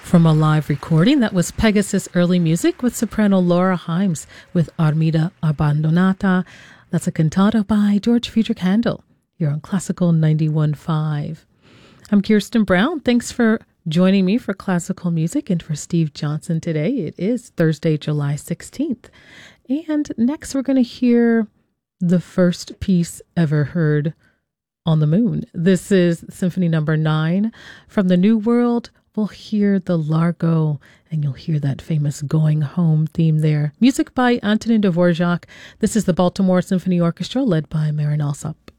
From a live recording, that was Pegasus Early Music with soprano Laura Himes with Armida Abbandonata. That's a cantata by George Friedrich Handel. You're on Classical 91.5. I'm Kirsten Brown. Thanks for joining me for classical music and for Steve Johnson today. It is Thursday, July 16th. And next we're going to hear the first piece ever heard on the moon. This is Symphony Number 9 from the New World. We'll hear the Largo, and you'll hear that famous Going Home theme there. Music by Antonin Dvorak. This is the Baltimore Symphony Orchestra led by Marin Alsop.